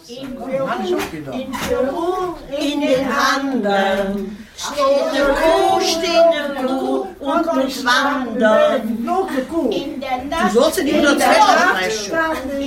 In den Handen steht eine Kuh und muss wandern. Du sollst nicht nur das Wetter